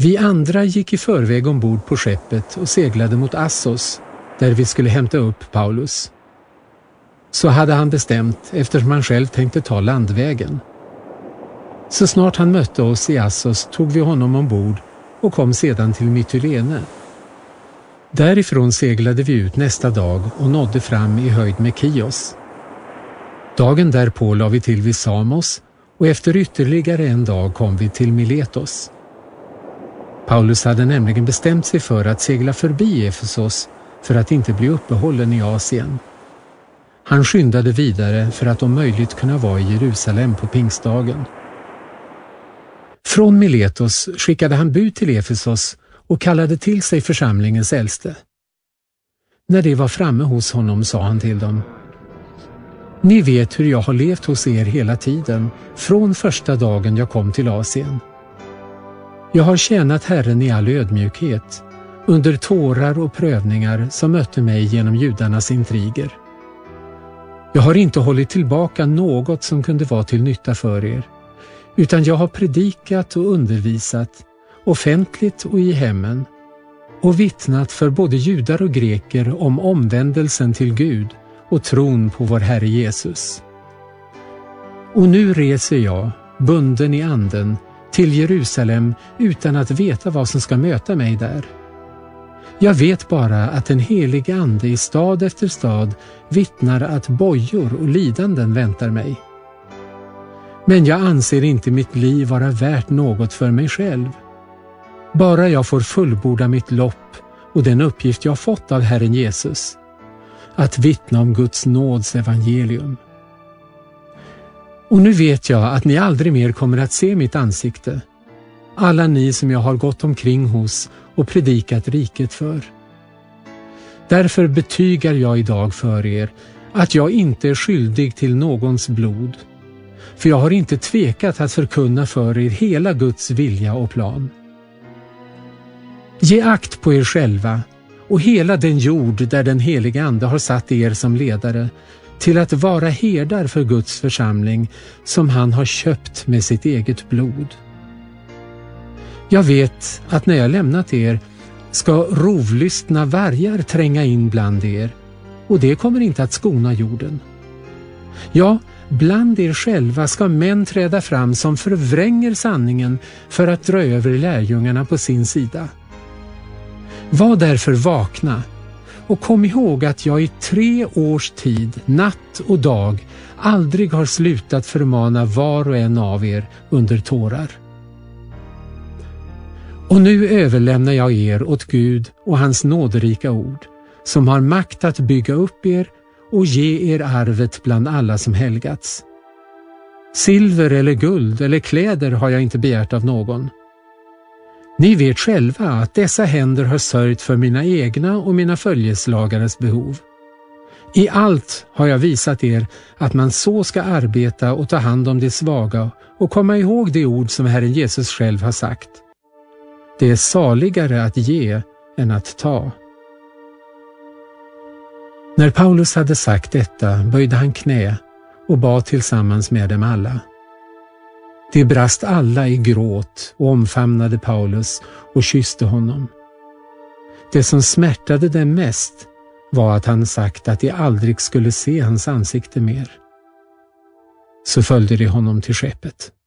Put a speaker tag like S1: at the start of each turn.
S1: Vi andra gick i förväg ombord på skeppet och seglade mot Assos, där vi skulle hämta upp Paulus. Så hade han bestämt eftersom han själv tänkte ta landvägen. Så snart han mötte oss i Assos tog vi honom ombord och kom sedan till Mytilene. Därifrån seglade vi ut nästa dag och nådde fram i höjd med Kios. Dagen därpå la vi till vid Samos och efter ytterligare en dag kom vi till Miletos. Paulus hade nämligen bestämt sig för att segla förbi Efesos för att inte bli uppehållen i Asien. Han skyndade vidare för att om möjligt kunna vara i Jerusalem på pingstdagen. Från Miletos skickade han bud till Efesos och kallade till sig församlingens äldste. När de var framme hos honom sa han till dem: Ni vet hur jag har levt hos er hela tiden, från första dagen jag kom till Asien. Jag har tjänat Herren i all ödmjukhet, under tårar och prövningar som mötte mig genom judarnas intriger. Jag har inte hållit tillbaka något som kunde vara till nytta för er, utan jag har predikat och undervisat, offentligt och i hemmen, och vittnat för både judar och greker om omvändelsen till Gud och tron på vår Herre Jesus. Och nu reser jag, bunden i anden, till Jerusalem utan att veta vad som ska möta mig där. Jag vet bara att den helige ande i stad efter stad vittnar att bojor och lidanden väntar mig. Men jag anser inte mitt liv vara värt något för mig själv. Bara jag får fullborda mitt lopp och den uppgift jag fått av Herren Jesus, att vittna om Guds nåds evangelium. Och nu vet jag att ni aldrig mer kommer att se mitt ansikte, alla ni som jag har gått omkring hos och predikat riket för. Därför betygar jag idag för er att jag inte är skyldig till någons blod, för jag har inte tvekat att förkunna för er hela Guds vilja och plan. Ge akt på er själva och hela den jord där den helige ande har satt er som ledare till att vara herdar för Guds församling som han har köpt med sitt eget blod. Jag vet att när jag lämnat er ska rovlystna vargar tränga in bland er, och det kommer inte att skona jorden. Ja, bland er själva ska män träda fram som förvränger sanningen för att dra över lärjungarna på sin sida. Var därför vakna och kom ihåg att jag i 3 års tid, natt och dag, aldrig har slutat förmana var och en av er under tårar. Och nu överlämnar jag er åt Gud och hans nåderika ord, som har makt att bygga upp er och ge er arvet bland alla som helgats. Silver eller guld eller kläder har jag inte begärt av någon. Ni vet själva att dessa händer har sörjt för mina egna och mina följeslagares behov. I allt har jag visat er att man så ska arbeta och ta hand om de svaga och komma ihåg de ord som Herren Jesus själv har sagt. Det är saligare att ge än att ta. När Paulus hade sagt detta böjde han knä och bad tillsammans med dem alla. De brast alla i gråt och omfamnade Paulus och kysste honom. Det som smärtade dem mest var att han sagt att de aldrig skulle se hans ansikte mer. Så följde de honom till skeppet.